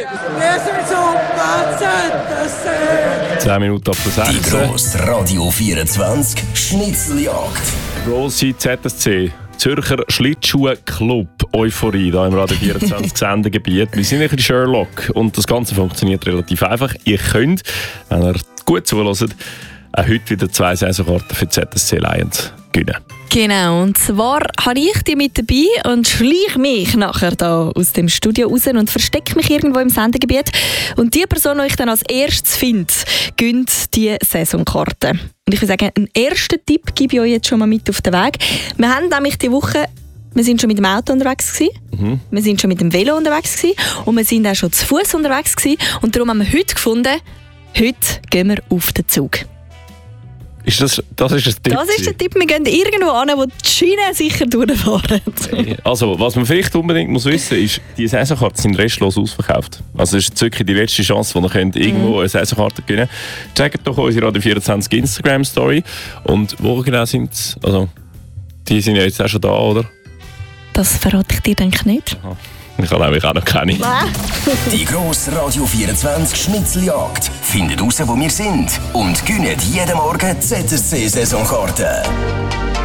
Wir sind super ZSC. 10 Minuten ab der 6. Die grosse Radio 24 Schnitzeljagd. Grosse ZSC. Zürcher Schlittschuh-Club Euphorie hier im Radio 24 Sendegebiet. Wir sind ein bisschen Sherlock und das Ganze funktioniert relativ einfach. Ihr könnt, wenn ihr gut zuhört, auch heute wieder 2 Saisonkarten für die ZSC Lions gewinnen. Genau, und zwar habe ich die mit dabei und schleiche mich nachher da aus dem Studio raus und verstecke mich irgendwo im Sendegebiet. Und die Person, die ich dann als erstes finde, gönnt die Saisonkarte. Und ich würde sagen, einen ersten Tipp gebe ich euch jetzt schon mal mit auf den Weg. Wir haben nämlich diese Woche, wir sind schon mit dem Auto unterwegs gewesen, wir sind schon mit dem Velo unterwegs gewesen und wir sind auch schon zu Fuß unterwegs gewesen. Und darum haben wir heute gefunden, heute gehen wir auf den Zug. Das ist ein Tipp. Das ist der Tipp. Wir gehen irgendwo hin, wo die Schienen sicher durchfahren. Also, was man vielleicht unbedingt muss wissen, ist, die Saisonkarten sind restlos ausverkauft. Also es ist wirklich die letzte Chance, wo ihr könnt irgendwo eine Saisonkarte gewinnen könnt. Checkt doch unsere Radio 24 Instagram-Story. Und wo genau sind sie? Also, die sind ja jetzt auch schon da, oder? Das verrate ich dir, denke ich, nicht. Aha. Ich habe nämlich auch noch keine. Die grosse Radio 24 Schnitzeljagd. Findet raus, wo wir sind und gönnt jeden Morgen ZSC-Saisonkarten.